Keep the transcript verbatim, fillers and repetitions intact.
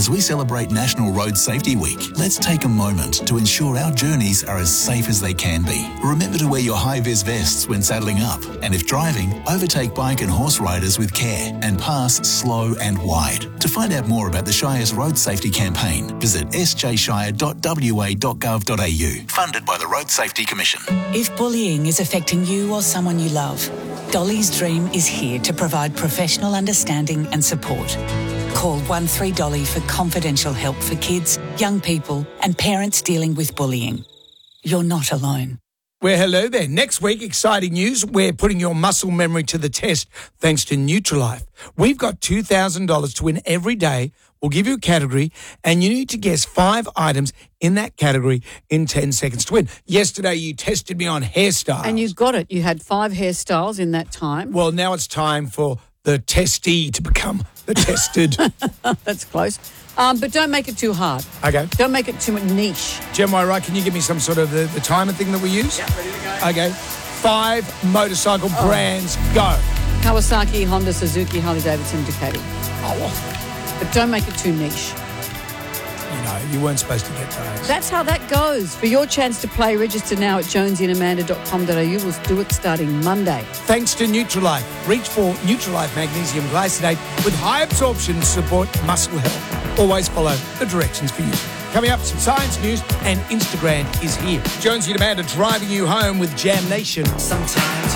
As we celebrate National Road Safety Week, let's take a moment to ensure our journeys are as safe as they can be. Remember to wear your high-vis vests when saddling up, and if driving, overtake bike and horse riders with care and pass slow and wide. To find out more about the Shire's road safety campaign, visit s j shire dot w a dot gov dot a u. Funded by the Road Safety Commission. If bullying is affecting you or someone you love, Dolly's Dream is here to provide professional understanding and support. Call one three Dolly for confidential help for kids, young people and parents dealing with bullying. You're not alone. Well, hello there. Next week, exciting news. We're putting your muscle memory to the test thanks to Nutrilife. We've got two thousand dollars to win every day. We'll give you a category and you need to guess five items in that category in ten seconds to win. Yesterday, you tested me on hairstyles. And you got it. You had five hairstyles in that time. Well, now it's time for the testee to become the tested. That's close. Um, but don't make it too hard. Okay. Don't make it too niche. Jem, am I right? Can you give me some sort of the, the timer thing that we use? Yeah, ready to go. Okay. Five motorcycle Oh. brands, go. Kawasaki, Honda, Suzuki, Harley-Davidson, Ducati. Oh, But don't make it too niche. you know, you weren't supposed to get those. That's how that goes. For your chance to play, register now at jonesy and amanda dot com dot a u. We'll do it starting Monday. Thanks to Nutrilife. Reach for Nutrilife Magnesium Glycinate with high absorption to support muscle health. Always follow the directions for you. Coming up, some science news and Instagram is here. Jonesy and Amanda driving you home with Jam Nation. Sometimes